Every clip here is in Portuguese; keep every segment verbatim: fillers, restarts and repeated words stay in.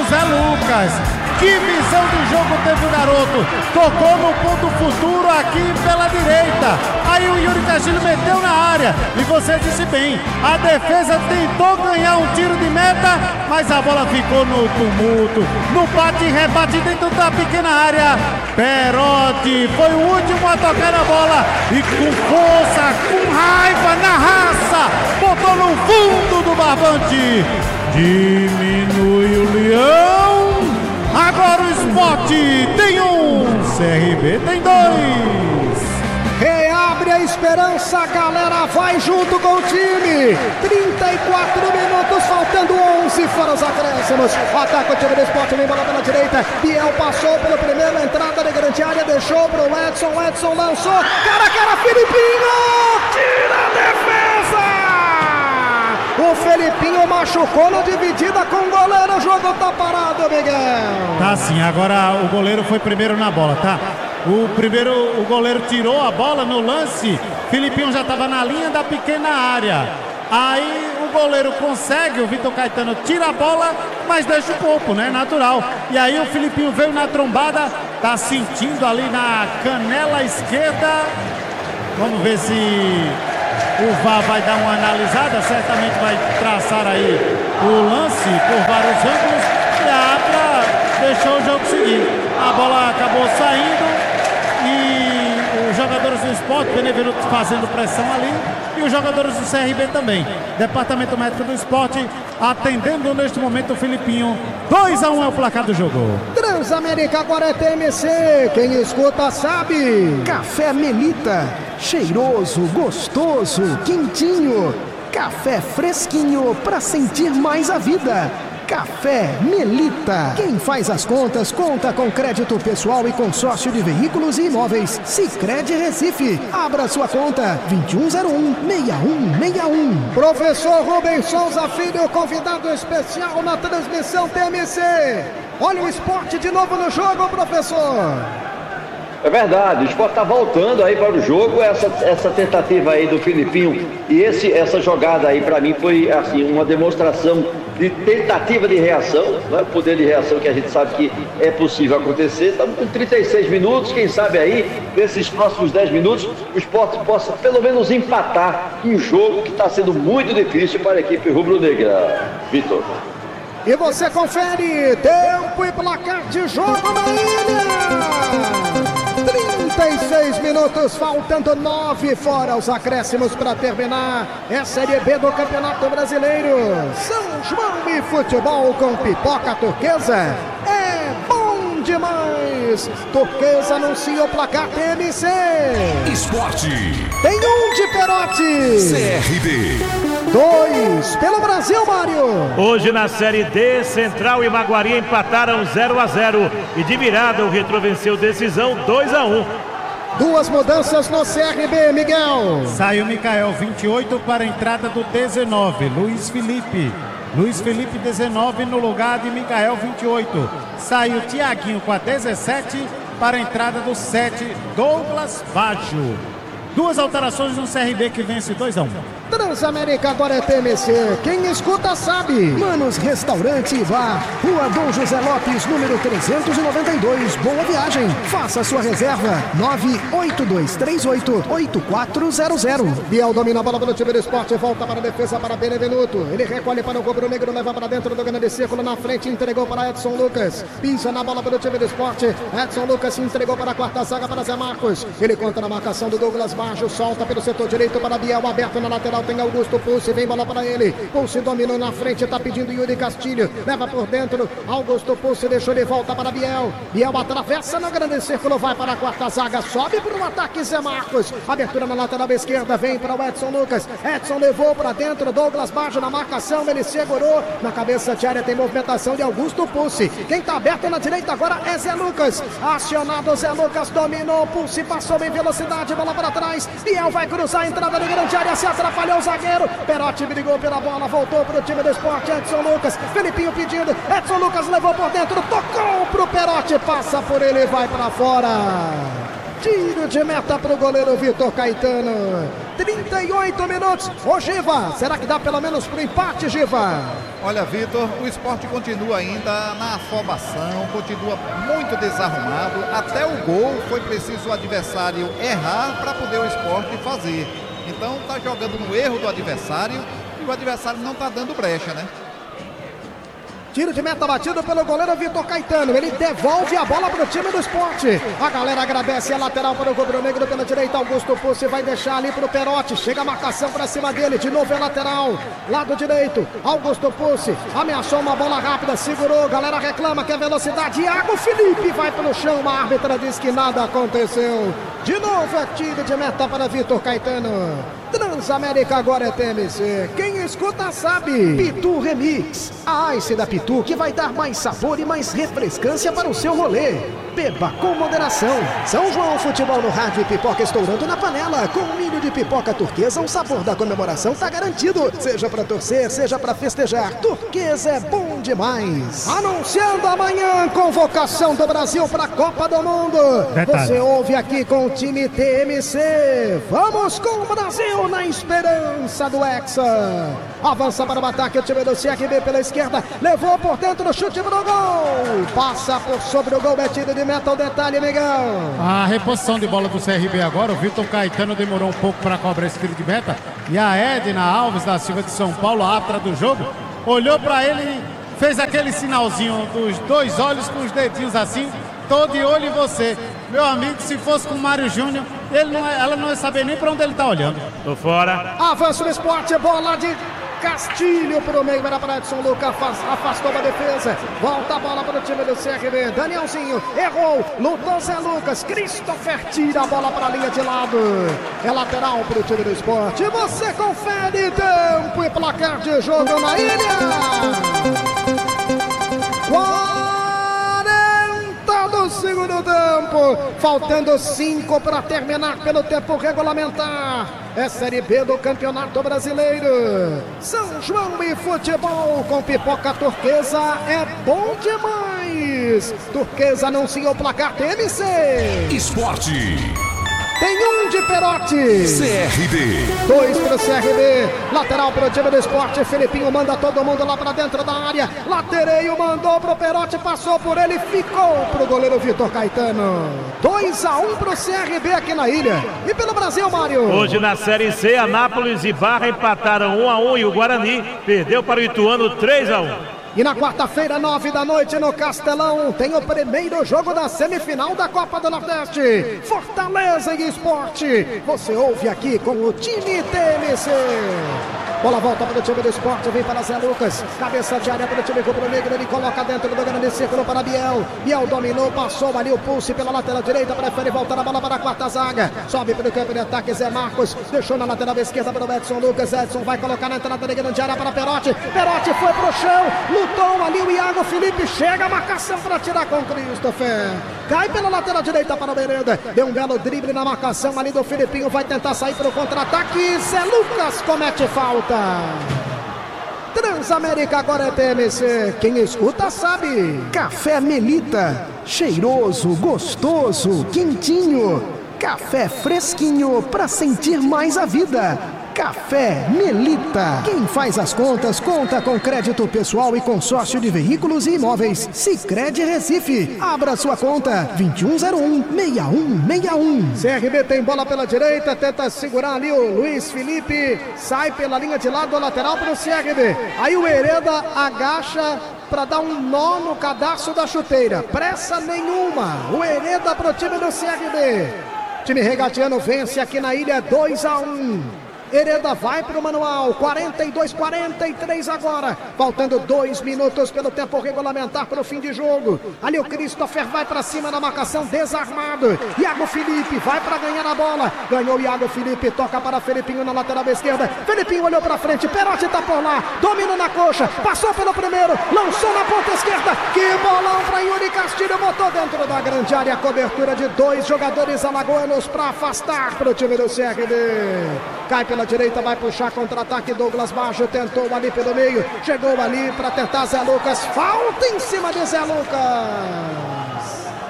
Zé Lucas. Que visão de jogo teve o garoto. Tocou no ponto futuro aqui pela direita. Aí o Yuri Castilho meteu na área. E você disse bem, a defesa tentou ganhar um tiro de meta, mas a bola ficou no tumulto. No bate e rebate dentro da pequena área. Perotti foi o último a tocar a bola. E com força, com raiva, na raça, botou no fundo do barbante. Diminui o Leão. Agora o Sport tem um, C R B tem dois. Reabre a esperança, galera, vai junto com o time. trinta e quatro minutos, faltando onze fora os acréscimos. Ataca o time do Sport, vem bola pela direita. Biel passou pelo primeiro, entrada de grande área, deixou pro Edson. Edson lançou, cara, cara, Filipinho, tira a defesa. O Felipinho machucou na dividida com o goleiro, o jogo tá parado, Miguel. Tá sim, agora o goleiro foi primeiro na bola, tá? O primeiro, o goleiro tirou a bola no lance, Felipinho já estava na linha da pequena área. Aí o goleiro consegue, o Vitor Caetano tira a bola, mas deixa o corpo, né? Natural. E aí o Felipinho veio na trombada, tá sentindo ali na canela esquerda. Vamos ver se o V A R vai dar uma analisada, certamente vai traçar aí o lance por vários ângulos. E a Abra deixou o jogo seguir. A bola acabou saindo e os jogadores do Sport, Benevenuto fazendo pressão ali, e os jogadores do C R B também. Departamento médico do Sport atendendo neste momento o Filipinho. dois a um é o placar do jogo. Transamérica agora é T M C, quem escuta sabe. Café Melita, cheiroso, gostoso, quentinho. Café fresquinho para sentir mais a vida. Café Melita. Quem faz as contas, conta com crédito pessoal e consórcio de veículos e imóveis. Sicredi Recife. Abra sua conta. vinte e um zero um, seis um seis um. Professor Rubens Souza Filho, convidado especial na transmissão T M C. Olha o Sport de novo no jogo, professor. É verdade, o Sport está voltando aí para o jogo, essa, essa tentativa aí do Filipinho e esse, essa jogada aí para mim foi assim, uma demonstração de tentativa de reação, né? O poder de reação que a gente sabe que é possível acontecer. Estamos com trinta e seis minutos, quem sabe aí, nesses próximos dez minutos, o Sport possa pelo menos empatar um jogo que está sendo muito difícil para a equipe rubro-negra. Vitor. E você confere tempo e placar de jogo na ilha. trinta e seis minutos, faltando nove fora os acréscimos para terminar. É Série B do Campeonato Brasileiro. São João e futebol com pipoca turquesa. É bom demais. Turquesa anuncia o placar T M C. Esporte. Tem um de Perotti. C R B. Dois pelo Brasil, Mário. Hoje na Série D, Central e Maguari empataram zero a zero. E de virada o Retrô venceu decisão dois a um. Duas mudanças no C R B, Miguel. Saiu Micael, vinte e oito para a entrada do dezenove, Luiz Felipe. Luiz Felipe, dezenove no lugar de Micael, vinte e oito. Saiu Tiaguinho com a dezessete para a entrada do sete, Douglas Baggio. Duas alterações no C R B que vence dois a um. Transamérica agora é T M C, quem escuta sabe. Manos Restaurante e Bar, Rua Dom José Lopes, número trezentos e noventa e dois, Boa Viagem. Faça sua reserva, nove oito dois três oito, oito quatro zero zero. Biel domina a bola pelo time do Sport, volta para a defesa para Benevenuto. Ele recolhe para o rubro negro, leva para dentro do grande círculo, na frente entregou para Edson Lucas. Pisa na bola pelo time do Sport, Edson Lucas se entregou para a quarta zaga para Zé Marcos. Ele conta na marcação do Douglas Baggio, solta pelo setor direito para Biel, aberto na lateral. Tem Augusto Pulse, vem bola para ele. Pulse dominou na frente, tá pedindo Yuri Castilho. Leva por dentro, Augusto Pulse deixou de volta para Biel. Biel atravessa no grande círculo, vai para a quarta zaga, sobe para o ataque Zé Marcos. Abertura na lateral esquerda, vem para o Edson Lucas. Edson levou para dentro, Douglas Baggio na marcação, ele segurou. Na cabeça de área tem movimentação de Augusto Pulse. Quem tá aberto na direita agora é Zé Lucas. Acionado Zé Lucas, dominou, Pulse passou em velocidade, bola para trás. Biel vai cruzar a entrada de grande área, se atrapalhou o zagueiro. Perotti brigou pela bola, voltou para o time do Sport, Edson Lucas, Felipinho pedindo, Edson Lucas levou por dentro, tocou pro Perotti, passa por ele e vai para fora. Tiro de meta para o goleiro Vitor Caetano. trinta e oito minutos. Ô Giva, será que dá pelo menos para o empate, Giva? Olha, Vitor, o Sport continua ainda na afobação, continua muito desarrumado. Até o gol foi preciso o adversário errar para poder o Sport fazer. Então tá jogando no erro do adversário e o adversário não tá dando brecha, né? Tiro de meta batido pelo goleiro Vitor Caetano. Ele devolve a bola para o time do Sport. A galera agradece a lateral para o rubro-negro pela direita. Augusto Pucci vai deixar ali para o Perotti. Chega a marcação para cima dele. De novo é lateral. Lado direito. Augusto Pucci ameaçou uma bola rápida. Segurou. Galera reclama que é velocidade. Iago Felipe vai para o chão. A árbitra diz que nada aconteceu. De novo é tiro de meta para Vitor Caetano. Transamérica agora é T M C. Quem escuta sabe. Pitu Remix. A Ice da Pitu que vai dar mais sabor e mais refrescância para o seu rolê. Beba com moderação. São João Futebol no rádio e pipoca estourando na panela. Com milho de pipoca turquesa, o sabor da comemoração tá garantido. Seja pra torcer, seja pra festejar. Turquesa é bom demais. Anunciando amanhã convocação do Brasil pra Copa do Mundo. Detalhe. Você ouve aqui com o time T M C. Vamos com o Brasil na esperança do Hexa. Avança para o ataque o time do C R B pela esquerda. Levou por dentro do chute pro gol. Passa por sobre o gol, metido de meta. O detalhe, Miguel. A reposição de bola do C R B agora. O Vitor Caetano demorou um pouco para cobrar esse tiro de meta. E a Edna Alves da Silva de São Paulo, a árbitra do jogo, olhou para ele e fez aquele sinalzinho dos dois olhos com os dedinhos assim. Tô de olho em você. Meu amigo, se fosse com o Mário Júnior, ele não, ela não ia saber nem para onde ele tá olhando. Tô fora. Avança o Sport, bola de Castilho pro meio, era para Edson Lucas, afastou a defesa, volta a bola para o time do C R B, Danielzinho errou, lutou Zé Lucas, Christopher tira a bola para a linha de lado, é lateral para o time do Sport. E você confere tempo e placar de jogo na ilha. quarenta do segundo tempo, faltando cinco para terminar pelo tempo regulamentar. É Série B do Campeonato Brasileiro. São João e futebol com pipoca turquesa é bom demais. Turquesa anunciou o placar T M C. Esporte. Tem um de Perotti. C R B. Dois para o C R B. Lateral para o time do Sport. Felipinho manda todo mundo lá para dentro da área. Latereio mandou para o Perotti. Passou por ele. Ficou para o goleiro Vitor Caetano. dois a um para o C R B aqui na ilha. E pelo Brasil, Mário. Hoje na Série C, Anápolis e Barra empataram um a um e o Guarani perdeu para o Ituano três a um. E na quarta-feira, nove da noite, no Castelão, tem o primeiro jogo da semifinal da Copa do Nordeste. Fortaleza e Esporte. Você ouve aqui com o time T M C. Bola volta para o time do Esporte, vem para Zé Lucas. Cabeça de área para o time rubro-negro, ele coloca dentro do grande círculo para Biel. Biel dominou, passou ali o Pulse pela lateral direita, prefere voltar a bola para a quarta zaga. Sobe para o campo de ataque, Zé Marcos. Deixou na lateral esquerda para o Edson Lucas. Edson vai colocar na entrada da grande área para Perotti. Perotti foi para o chão. Lutou ali o Iago Felipe, chega a marcação para tirar com o Christopher. Cai pela lateral direita para o Berenda. Deu um belo drible na marcação ali do Filipinho, vai tentar sair para o contra-ataque. Zé Lucas comete falta. Transamérica agora é T M C. Quem escuta sabe. Café Melita. Cheiroso, gostoso, quentinho. Café fresquinho para sentir mais a vida. Café Melita. Quem faz as contas, conta com crédito pessoal e consórcio de veículos e imóveis. Sicredi Recife. Abra sua conta. vinte e um zero um, seis um seis um. C R B tem bola pela direita, tenta segurar ali o Luiz Felipe. Sai pela linha de lado, lateral para o C R B. Aí o Hereda agacha para dar um nó no cadarço da chuteira. Pressa nenhuma. O Hereda para o time do C R B. Time regatiano vence aqui na ilha dois a um. Hereda vai para o manual, quarenta e dois, quarenta e três agora, faltando dois minutos pelo tempo regulamentar para o fim de jogo. Ali o Christopher vai para cima na marcação, desarmado. Iago Felipe vai para ganhar a bola, ganhou Iago Felipe, toca para Felipinho na lateral esquerda. Felipinho olhou para frente, Perotti está por lá, domina na coxa, passou pelo primeiro, lançou na ponta esquerda. Que bolão para Yuri Castilho, botou dentro da grande área, cobertura de dois jogadores alagoanos para afastar para o time do C R B. Cai pela direita, vai puxar contra-ataque. Douglas Baixo tentou ali pelo meio, chegou ali para tentar Zé Lucas. Falta em cima de Zé Lucas.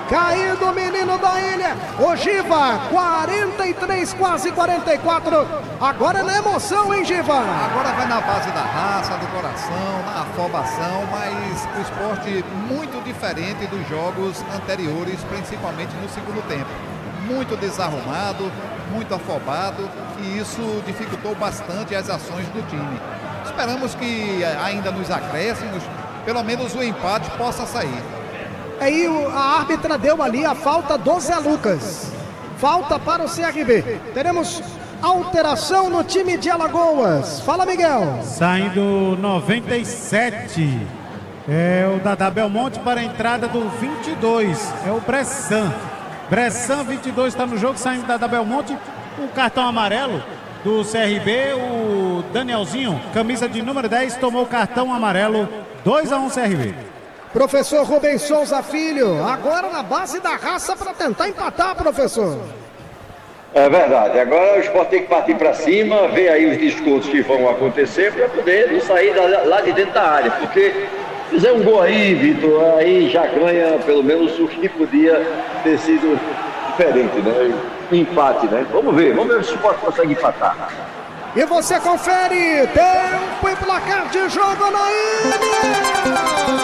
Caído o menino da ilha. O Giva, quarenta e três, quase quarenta e quatro. Agora na emoção, hein, Giva? Agora vai na base da raça, do coração, na afobação, mas o esporte muito diferente dos jogos anteriores, principalmente no segundo tempo. Muito desarrumado, muito afobado, e isso dificultou bastante as ações do time. Esperamos que ainda nos acréscimos, pelo menos o empate possa sair. Aí a árbitra deu ali a falta do Zé Lucas. Falta para o C R B. Teremos alteração no time de Alagoas. Fala, Miguel. Saindo noventa e sete. É o Dadá Belmonte para a entrada do vinte e dois. É o Bressan. Bressan, vinte e dois, está no jogo, saindo Dadá Belmonte. O cartão amarelo do C R B, o Danielzinho, camisa de número dez, tomou o cartão amarelo. dois a um C R B. Professor Rubens Souza Filho, agora na base da raça para tentar empatar, professor. É verdade, agora o Sport tem que partir para cima, ver aí os descontos que vão acontecer para poder não sair da, lá de dentro da área, porque fizer um gol aí, Vitor, aí já ganha pelo menos o que podia ter sido diferente, né? Um empate, né? Vamos ver, vamos ver se o Sport consegue empatar. E você confere, tempo e placar de jogo na ilha.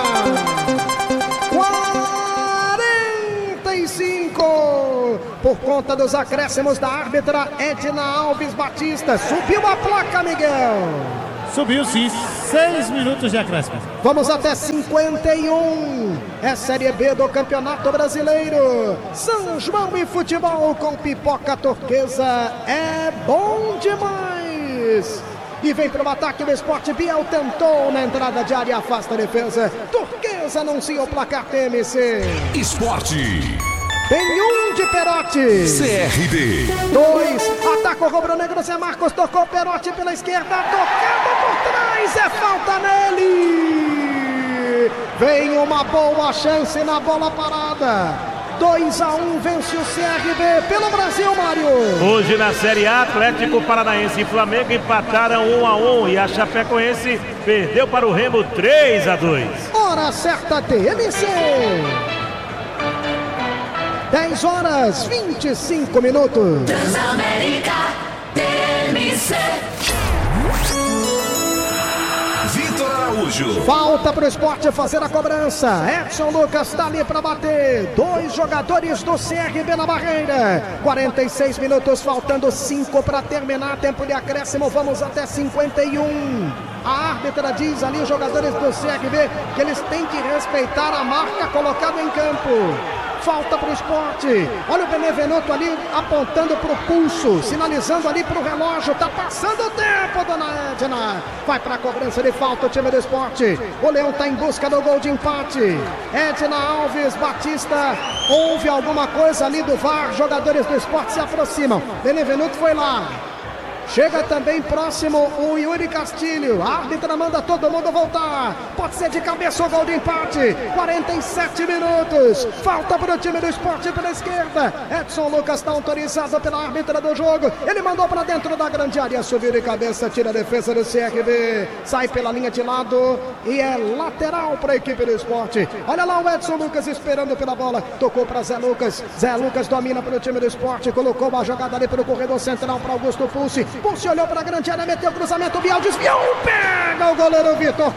quarenta e cinco. Por conta dos acréscimos da árbitra Edna Alves Batista. Subiu a placa, Miguel. Subiu sim, seis minutos de acréscimo. Vamos até cinquenta e um. É Série B do Campeonato Brasileiro. São João e futebol com pipoca turquesa. É bom demais. E vem para o ataque do Sport. Biel tentou na entrada de área, afasta a defesa. Turquesa anuncia o placar T M C. Esporte. Tem um de Perotti. C R B. Dois. Ataca o rubro-negro. Zé Marcos tocou Perotti pela esquerda. Tocado por trás. É falta nele. Vem uma boa chance na bola parada. dois a um vence o C R B pelo Brasil, Mário. Hoje na Série A, Atlético Paranaense e Flamengo empataram um a um e a Chapecoense perdeu para o Remo três a dois. Hora certa T M C. dez horas vinte e cinco minutos. Transamérica T M C. Vitor Araújo. Falta para o Sport fazer a cobrança. Edson Lucas está ali para bater. Dois jogadores do C R B na barreira. quarenta e seis minutos, faltando cinco para terminar. Tempo de acréscimo, vamos até cinquenta e um. A árbitra diz ali, os jogadores do C R B, que eles têm que respeitar a marca colocada em campo. Falta para o Sport. Olha o Benevenuto ali apontando para o pulso, sinalizando ali para o relógio. Tá passando o tempo, dona Edna. Vai para a cobrança de falta o time do Sport. O Leão está em busca do gol de empate. Edna Alves Batista. Houve alguma coisa ali do V A R. Jogadores do Sport se aproximam. Benevenuto foi lá. Chega também próximo o Yuri Castilho. A árbitra manda todo mundo voltar. Pode ser de cabeça o gol de empate. quarenta e sete minutos. Falta para o time do Sport pela esquerda. Edson Lucas está autorizado pela árbitra do jogo. Ele mandou para dentro da grande área. Subiu de cabeça, tira a defesa do C R B. Sai pela linha de lado. E é lateral para a equipe do Sport. Olha lá o Edson Lucas esperando pela bola. Tocou para Zé Lucas. Zé Lucas domina para o time do Sport. Colocou uma jogada ali pelo corredor central para Augusto Pulse. Pulse olhou para a grande área, meteu o cruzamento, Bial desviou, pega o goleiro Vitor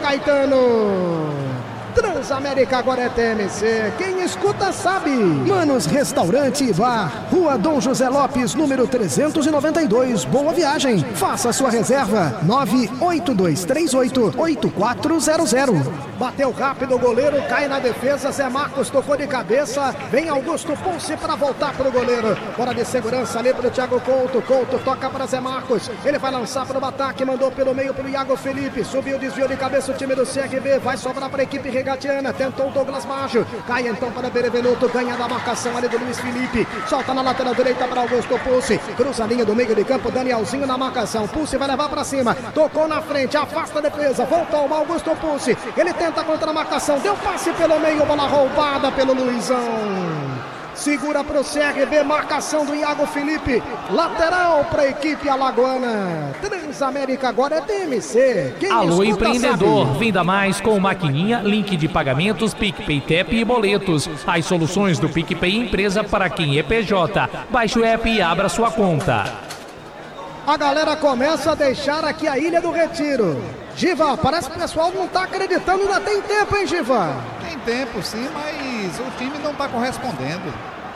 Caetano. Transamérica agora é T M C, quem escuta sabe. Manos Restaurante e Bar, Rua Dom José Lopes, número trezentos e noventa e dois, Boa Viagem. Faça sua reserva, nove oito dois três oito, oito quatro zero zero. Bateu rápido o goleiro, cai na defesa, Zé Marcos tocou de cabeça, vem Augusto Pulse para voltar para o goleiro. Bora de segurança ali para o Thiago Couto, Couto toca para Zé Marcos, ele vai lançar para o ataque, mandou pelo meio para o Iago Felipe, subiu, desviou de cabeça o time do C R B, vai sobrar para a equipe regatiana, tentou o Douglas Baggio, cai então para Benevenuto, ganha da marcação ali do Luiz Felipe, solta na lateral direita para Augusto Pulse, cruza a linha do meio de campo, Danielzinho na marcação, Pulse vai levar para cima, tocou na frente, afasta a defesa, voltou o Augusto Pulse, ele tenta contra a marcação, deu passe pelo meio, bola roubada pelo Luizão. Segura para o C R B, marcação do Iago Felipe. Lateral para a equipe alagoana. Transamérica agora é T M C. Quem Alô, escuta, empreendedor. sabe. Venda mais com maquininha, link de pagamentos, PicPay, T E P e boletos. As soluções do PicPay Empresa para quem é P J. Baixe o app e abra sua conta. A galera começa a deixar aqui a Ilha do Retiro. Giva, parece que o pessoal não está acreditando, ainda tem tempo, hein, Giva? Tem tempo sim, mas o time não está correspondendo.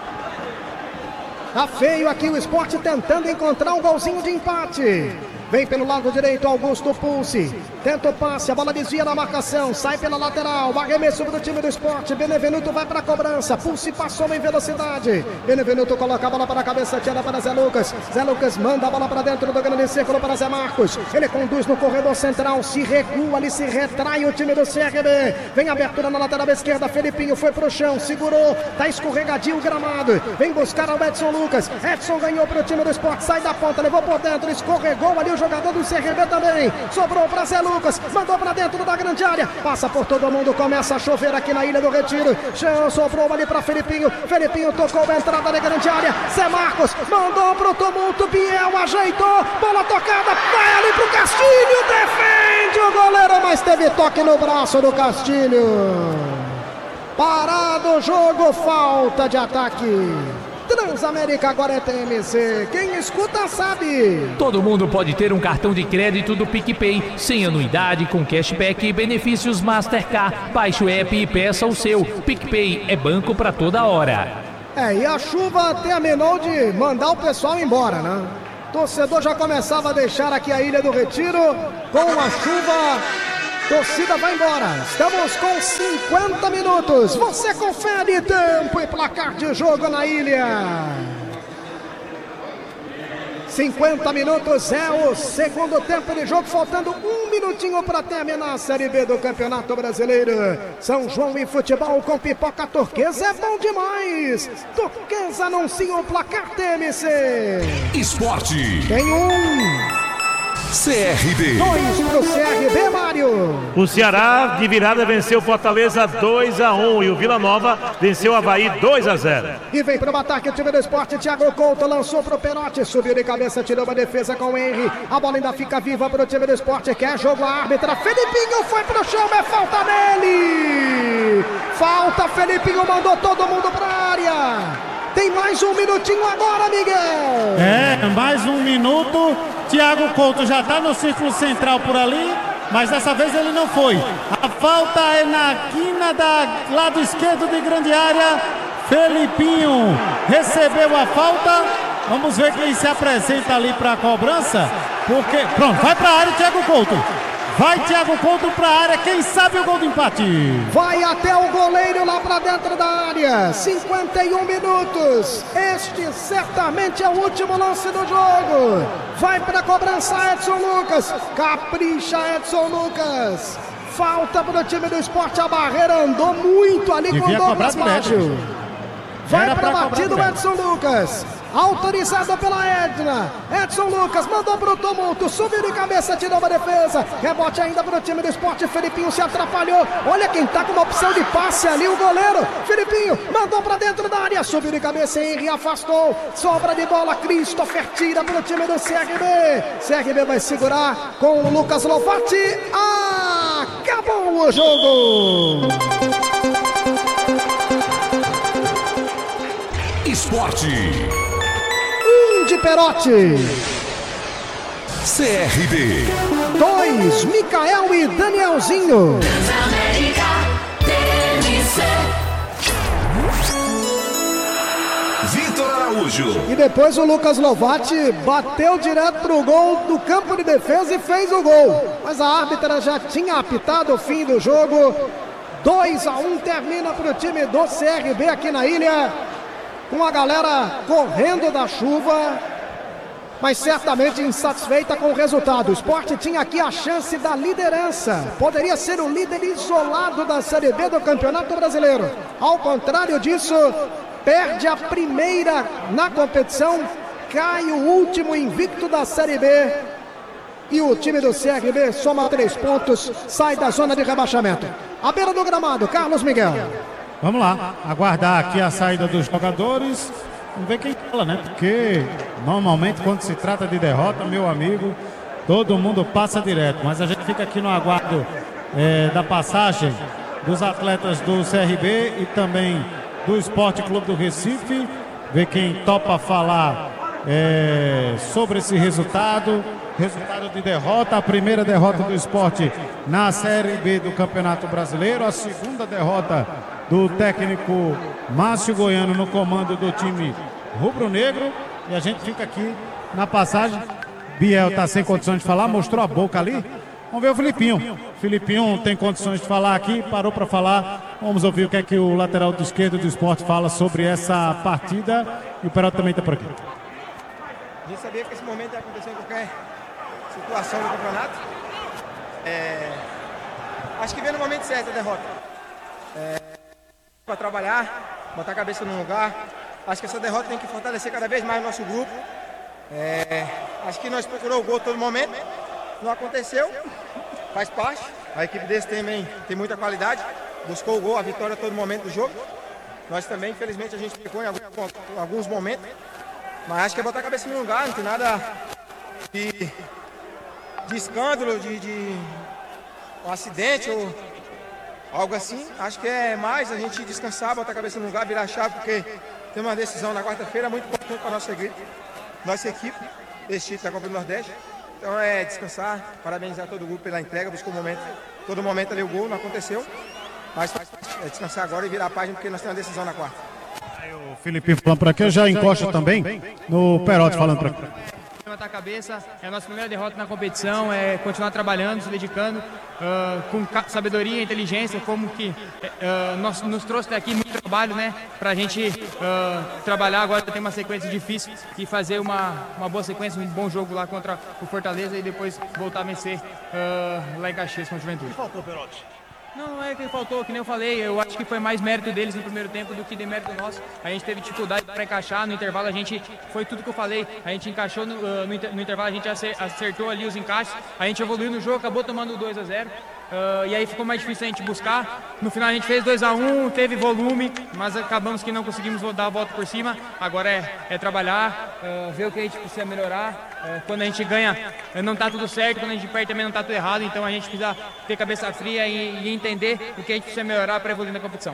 Tá feio aqui o Sport tentando encontrar um golzinho de empate. Vem pelo lado direito Augusto Pulse. Tenta o passe, a bola desvia na marcação. Sai pela lateral, arremesso do time do Sport. Benevenuto vai para a cobrança. Pulse passou em velocidade. Benevenuto coloca a bola para a cabeça, tira para Zé Lucas. Zé Lucas manda a bola para dentro do grande círculo para Zé Marcos. Ele conduz no corredor central, se recua ali, se retrai o time do C R B. Vem abertura na lateral esquerda, Felipinho foi pro chão, segurou, tá escorregadio o gramado. Vem buscar o Edson Lucas. Edson ganhou pro time do Sport, sai da ponta, levou por dentro, escorregou ali o jogador do C R B também. Sobrou para Zé Lucas, mandou para dentro da grande área. Passa por todo mundo, começa a chover aqui na Ilha do Retiro. Chão, sobrou ali para Felipinho. Felipinho tocou a entrada da grande área. Zé Marcos mandou pro tumulto. Biel ajeitou, bola tocada, vai ali pro Castilho. Defende o goleiro, mas teve toque no braço do Castilho. Parado o jogo, falta de ataque. Transamérica agora é T M C. Quem escuta sabe. Todo mundo pode ter um cartão de crédito do PicPay, sem anuidade, com cashback e benefícios Mastercard. Baixe o app e peça o seu. PicPay é banco para toda hora. É, e a chuva terminou de mandar o pessoal embora, né? O torcedor já começava a deixar aqui a Ilha do Retiro. Com a chuva, torcida vai embora. Estamos com cinquenta minutos. Você confere tempo e placar de jogo na ilha. cinquenta minutos é o segundo tempo de jogo, faltando um minutinho para terminar a Série B do Campeonato Brasileiro. São João e futebol com pipoca turquesa é bom demais. Turquesa anuncia o placar T M C. Esporte. Tem um. C R B. Dois pro C R B, Mário. O Ceará de virada venceu Fortaleza dois a um e o Vila Nova venceu o Avaí dois a zero. E vem para o ataque o time do Sport. Thiago Couto lançou pro Perotti, subiu de cabeça, tirou uma defesa com o Henry. A bola ainda fica viva pro time do Sport. Quer jogo a árbitra. Felipinho foi pro chão, é falta nele. Falta, Felipinho mandou todo mundo pra área. Tem mais um minutinho agora, Miguel. É, mais um minuto. Thiago Couto já está no círculo central por ali, mas dessa vez ele não foi. A falta é na quina da lado esquerdo de grande área. Felipinho recebeu a falta. Vamos ver quem se apresenta ali para a cobrança. Porque, pronto, vai para a área o Thiago Couto. Vai Thiago Couto para a área, quem sabe o gol do empate. Vai até o goleiro lá para dentro da área. cinquenta e um minutos. Este certamente é o último lance do jogo. Vai para a cobrança Edson Lucas. Capricha Edson Lucas. Falta para o time do Sport. A barreira andou muito ali. Devia com o Douglas Baggio. Vai para a batida o Edson Lucas. Autorizado pela Edna. Edson Lucas mandou pro tumulto. Subiu de cabeça, tirou uma defesa. Rebote ainda pro time do Sport. Felipinho se atrapalhou. Olha quem tá com uma opção de passe ali, o goleiro. Felipinho mandou pra dentro da área. Subiu de cabeça, Henry afastou. Sobra de bola, Christopher tira pro time do C R B. C R B vai segurar com o Lucas Lovati. Acabou o jogo. Esporte. De Perotti. C R B. Dois, Micael e Danielzinho. Transamérica T M C. Vitor Araújo. E depois o Lucas Lovati bateu direto pro gol do campo de defesa e fez o gol. Mas a árbitra já tinha apitado o fim do jogo. dois a um termina pro time do C R B aqui na ilha. Com a galera correndo da chuva, mas certamente insatisfeita com o resultado. O Sport tinha aqui a chance da liderança. Poderia ser o líder isolado da Série B do Campeonato Brasileiro. Ao contrário disso, perde a primeira na competição, cai o último invicto da Série B. E o time do C R B soma três pontos, sai da zona de rebaixamento. À beira do gramado, Carlos Miguel. Vamos lá, aguardar aqui a saída dos jogadores. Vamos ver quem fala, né? Porque normalmente quando se trata de derrota, meu amigo, todo mundo passa direto. Mas a gente fica aqui no aguardo é, da passagem dos atletas do C R B e também do Esporte Clube do Recife. Ver quem topa falar é, sobre esse resultado. Resultado de derrota, a primeira derrota do Esporte na Série B do Campeonato Brasileiro, a segunda derrota do técnico Márcio Goiano no comando do time rubro-negro. E a gente fica aqui na passagem. Biel está sem condições de falar, mostrou a boca ali. Vamos ver o Filipinho. Filipinho tem condições de falar aqui, parou para falar. Vamos ouvir o que é que o lateral do esquerdo do Esporte fala sobre essa partida. E o Perotti também está por aqui. A gente sabia que esse momento ia acontecer em qualquer situação do campeonato. É... Acho que veio no momento certo a derrota. É... Para trabalhar, botar a cabeça no lugar. Acho que essa derrota tem que fortalecer cada vez mais o nosso grupo. É... Acho que nós procuramos o gol a todo momento. Não aconteceu, faz parte. A equipe desse também tem muita qualidade. Buscou o gol, a vitória a todo momento do jogo. Nós também, infelizmente, a gente ficou em alguns, alguns momentos. Mas acho que é botar a cabeça no lugar, não tem nada de, de escândalo, de, de um acidente ou algo assim. Acho que é mais a gente descansar, botar a cabeça no lugar, virar a chave, porque tem uma decisão na quarta-feira muito importante para a nossa equipe, nossa equipe, esse título da Copa do Nordeste. Então é descansar, parabenizar todo o grupo pela entrega, buscou o momento, todo momento ali o gol, não aconteceu. Mas é descansar agora e virar a página, porque nós temos uma decisão na quarta. O Felipe falando por aqui, eu já encosto também no Perotti falando por aqui. Levantar a cabeça, é a nossa primeira derrota na competição, é continuar trabalhando, se dedicando, uh, com sabedoria e inteligência, como que uh, nós, nos trouxe até aqui muito trabalho, né, pra gente uh, trabalhar. Agora tem uma sequência difícil e fazer uma, uma boa sequência, um bom jogo lá contra o Fortaleza e depois voltar a vencer uh, lá em Caxias com a Juventude. O que faltou, Perotti? Não, não é que faltou, que nem eu falei, eu acho que foi mais mérito deles no primeiro tempo do que de mérito nosso. A gente teve dificuldade para encaixar, no intervalo a gente, foi tudo que eu falei, a gente encaixou, no, uh, no, inter, no intervalo a gente acertou ali os encaixes, a gente evoluiu no jogo, acabou tomando dois a zero. Uh, e aí ficou mais difícil a gente buscar. No final a gente fez dois a um, teve volume, mas acabamos que não conseguimos dar a volta por cima. Agora é, é trabalhar, uh, ver o que a gente precisa melhorar. Uh, quando a gente ganha não está tudo certo, quando a gente perde também não está tudo errado. Então a gente precisa ter cabeça fria e, e entender o que a gente precisa melhorar para evoluir na competição.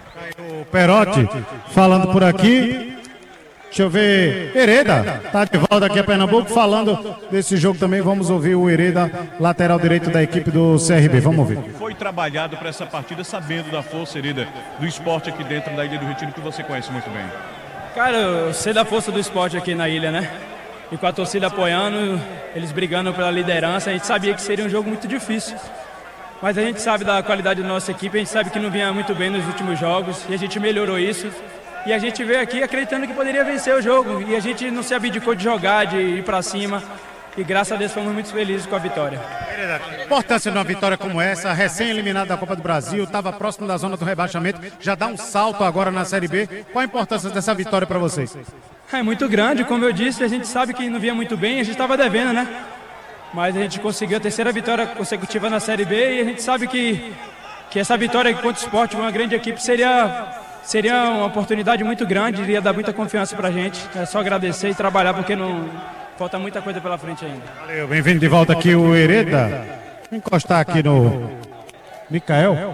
O Perotti falando por aqui. Deixa eu ver, Hereda está de volta aqui a Pernambuco falando desse jogo também. Vamos ouvir o Hereda, lateral direito da equipe do C R B. Vamos ouvir. Foi trabalhado para essa partida sabendo da força, Hereda, do esporte aqui dentro da Ilha do Retiro, que você conhece muito bem. Cara, eu sei da força do esporte aqui na ilha, né? E com a torcida apoiando, eles brigando pela liderança, a gente sabia que seria um jogo muito difícil. Mas a gente sabe da qualidade da nossa equipe, a gente sabe que não vinha muito bem nos últimos jogos e a gente melhorou isso. E a gente veio aqui acreditando que poderia vencer o jogo. E a gente não se abdicou de jogar, de ir para cima. E graças a Deus fomos muito felizes com a vitória. A importância de uma vitória como essa, recém-eliminado da Copa do Brasil, estava próximo da zona do rebaixamento, já dá um salto agora na Série B. Qual a importância dessa vitória para vocês? É muito grande, como eu disse, a gente sabe que não vinha muito bem, a gente estava devendo, né? Mas a gente conseguiu a terceira vitória consecutiva na Série B e a gente sabe que, que essa vitória contra o Sport, uma grande equipe, seria... Seria uma oportunidade muito grande, iria dar muita confiança pra gente. É só agradecer e trabalhar, porque não falta muita coisa pela frente ainda. Valeu, bem-vindo de volta aqui o Hereda. Vou encostar aqui no Micael.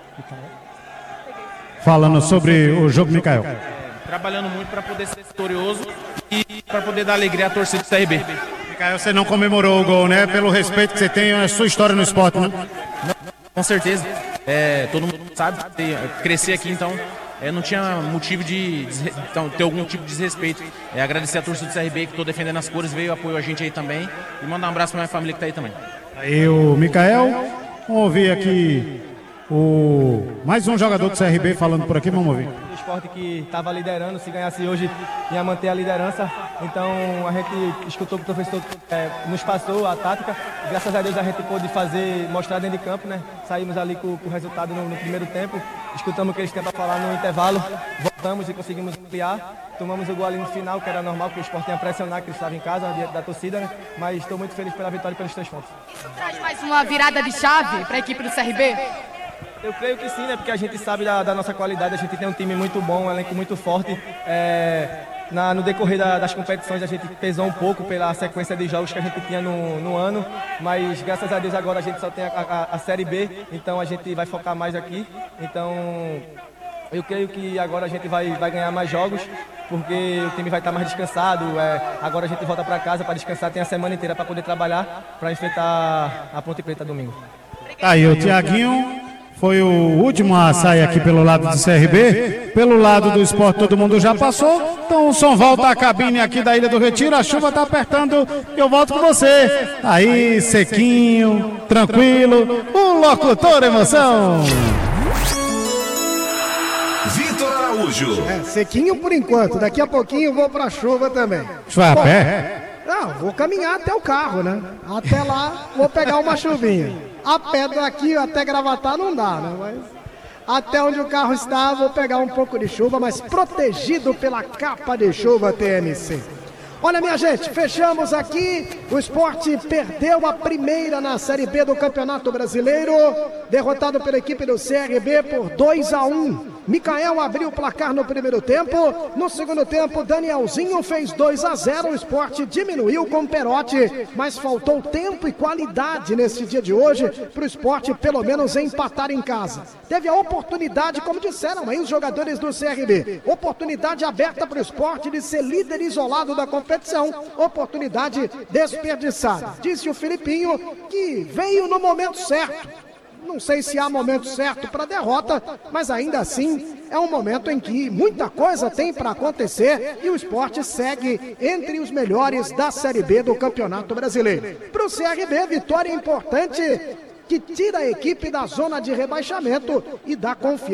Falando sobre o jogo, Micael. Trabalhando muito para poder ser vitorioso e para poder dar alegria à torcida do C R B. Micael, você não comemorou o gol, né? Pelo respeito que você tem, é a sua história no esporte, né? Com certeza. É, todo mundo sabe, crescer aqui, então... É, não tinha motivo de, de então, ter algum tipo de desrespeito. É, agradecer a torcida do C R B que estou defendendo as cores, veio, apoiou a gente aí também. E mandar um abraço para minha família que está aí também. Aí o Micael, vamos ouvir aqui o mais um jogador do C R B falando por aqui, vamos ouvir. O esporte que estava liderando, se ganhasse hoje ia manter a liderança. Então a gente escutou o que o professor é, nos passou, a tática. Graças a Deus a gente pôde fazer, mostrar dentro de campo, né? Saímos ali com, com o resultado no, no primeiro tempo. Escutamos o que eles têm para falar no intervalo, voltamos e conseguimos ampliar. Tomamos o gol ali no final, que era normal, porque o Sport ia pressionar, que ele estava em casa, diante da torcida, né? Mas estou muito feliz pela vitória e pelos três pontos. Traz mais uma virada de chave para a equipe do C R B? Eu creio que sim, né? Porque a gente sabe da, da nossa qualidade, a gente tem um time muito bom, um elenco muito forte. É, na, no decorrer da, das competições a gente pesou um pouco pela sequência de jogos que a gente tinha no, no ano, mas graças a Deus agora a gente só tem a, a, a Série B, então a gente vai focar mais aqui. Então eu creio que agora a gente vai, vai ganhar mais jogos, porque o time vai estar mais descansado. É, agora a gente volta para casa para descansar, tem a semana inteira para poder trabalhar, para enfrentar a Ponte Preta domingo. Aí o Tiaguinho foi o último a sair aqui pelo lado do C R B. Pelo lado do Sport todo mundo já passou. Então o som volta à cabine aqui da Ilha do Retiro. A chuva tá apertando e eu volto com você. Aí, sequinho, tranquilo. O locutor emoção. Vitor Araújo. É, sequinho por enquanto. Daqui a pouquinho eu vou pra chuva também. Vai a pé? Não, vou caminhar até o carro, né? Até lá, vou pegar uma chuvinha. A pé daqui até Gravatar não dá, né? Mas até onde o carro está, vou pegar um pouco de chuva, mas protegido pela capa de chuva T M C. Olha, minha gente, fechamos aqui. O Sport perdeu a primeira na Série B do Campeonato Brasileiro, derrotado pela equipe do C R B por dois a um. Micael abriu o placar no primeiro tempo. No segundo tempo, Danielzinho fez dois a zero. O Sport diminuiu com o Perotti, mas faltou tempo e qualidade nesse dia de hoje para o Sport pelo menos empatar em casa. Teve a oportunidade, como disseram aí os jogadores do C R B, oportunidade aberta para o Sport de ser líder isolado da competição, oportunidade desperdiçada. Disse o Filipinho que veio no momento certo. Não sei se há momento certo para a derrota, mas ainda assim é um momento em que muita coisa tem para acontecer e o Sport segue entre os melhores da Série B do Campeonato Brasileiro. Para o C R B, vitória importante que tira a equipe da zona de rebaixamento e dá confiança.